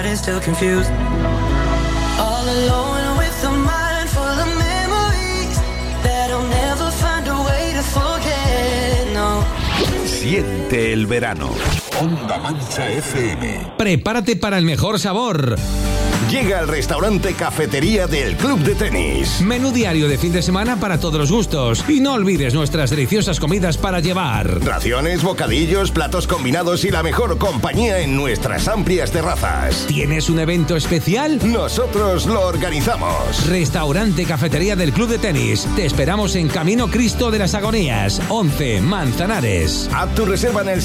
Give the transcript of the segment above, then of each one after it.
Still confused. All alone with a mind full of memories that I'll never find a way to forget. No. Siente el verano. Onda Mancha FM. Prepárate para el mejor sabor. Llega al restaurante Cafetería del Club de Tenis. Menú diario de fin de semana para todos los gustos. Y no olvides nuestras deliciosas comidas para llevar. Raciones, bocadillos, platos combinados y la mejor compañía en nuestras amplias terrazas. ¿Tienes un evento especial? Nosotros lo organizamos. Restaurante Cafetería del Club de Tenis. Te esperamos en Camino Cristo de las Agonías, 11, Manzanares. Haz tu reserva en el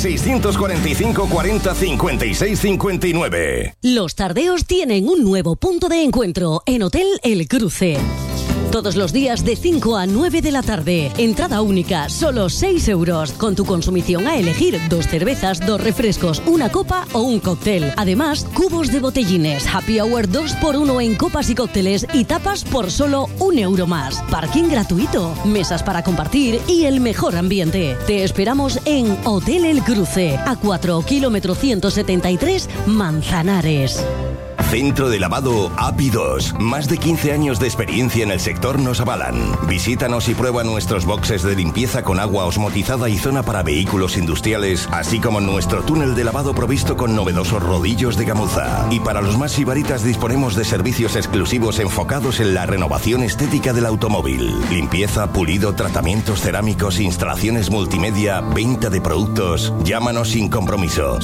645 40 56 59. Los tardeos tienen un nuevo punto de encuentro en Hotel El Cruce. Todos los días de 5 a 9 de la tarde. Entrada única, solo 6 euros. Con tu consumición a elegir 2 cervezas, 2 refrescos, una copa o un cóctel. Además, cubos de botellines, happy hour 2x1 en copas y cócteles y tapas por solo 1 euro más. Parking gratuito, mesas para compartir y el mejor ambiente. Te esperamos en Hotel El Cruce, A4, kilómetro 173, Manzanares. Centro de lavado API 2. Más de 15 años de experiencia en el sector nos avalan. Visítanos y prueba nuestros boxes de limpieza con agua osmotizada y zona para vehículos industriales, así como nuestro túnel de lavado provisto con novedosos rodillos de gamuza. Y para los más sibaritas disponemos de servicios exclusivos enfocados en la renovación estética del automóvil. Limpieza, pulido, tratamientos cerámicos, instalaciones multimedia, venta de productos. Llámanos sin compromiso.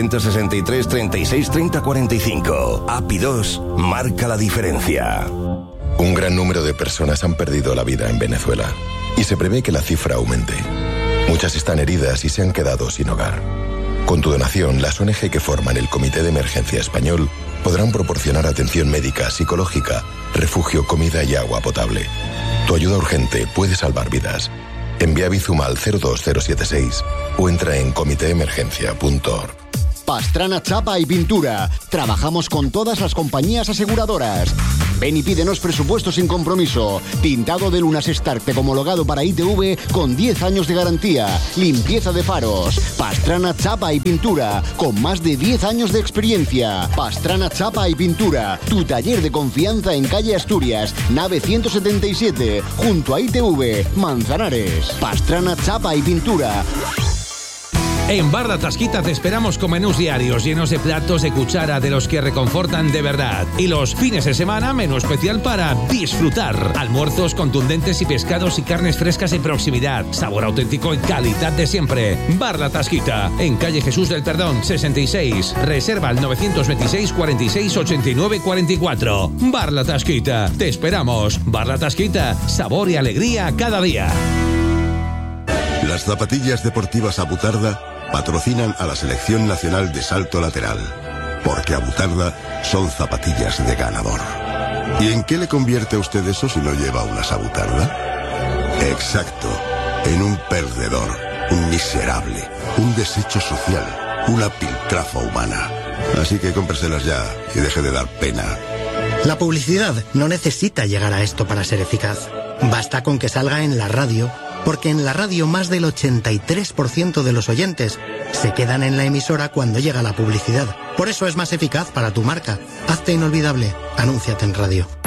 663 36 30 45. API 2 marca la diferencia. Un gran número de personas han perdido la vida en Venezuela y se prevé que la cifra aumente. Muchas están heridas y se han quedado sin hogar. Con tu donación, las ONG que forman el Comité de Emergencia Español podrán proporcionar atención médica, psicológica, refugio, comida y agua potable. Tu ayuda urgente puede salvar vidas. Envía Bizum al 02076 o entra en comiteemergencia.org. Pastrana Chapa y Pintura. Trabajamos con todas las compañías aseguradoras. Ven y pídenos presupuesto sin compromiso. Tintado de lunas Startec homologado para ITV con 10 años de garantía. Limpieza de faros. Pastrana Chapa y Pintura. Con más de 10 años de experiencia. Pastrana Chapa y Pintura. Tu taller de confianza en calle Asturias, nave 177, junto a ITV, Manzanares. Pastrana Chapa y Pintura. En Bar La Tasquita te esperamos con menús diarios llenos de platos de cuchara de los que reconfortan de verdad. Y los fines de semana, menú especial para disfrutar. Almuerzos contundentes y pescados y carnes frescas en proximidad. Sabor auténtico y calidad de siempre. Bar La Tasquita, en calle Jesús del Perdón, 66. Reserva al 926 46 89 44. Bar La Tasquita, te esperamos. Bar La Tasquita, sabor y alegría cada día. Las zapatillas deportivas Abutarda patrocinan a la Selección Nacional de Salto Lateral, porque Abutarda son zapatillas de ganador. ¿Y en qué le convierte a usted eso si no lleva unas Abutarda? Exacto, en un perdedor, un miserable, un desecho social, una piltrafa humana. Así que cómpreselas ya y deje de dar pena. La publicidad no necesita llegar a esto para ser eficaz. Basta con que salga en la radio, porque en la radio más del 83% de los oyentes se quedan en la emisora cuando llega la publicidad. Por eso es más eficaz para tu marca. Hazte inolvidable. Anúnciate en radio.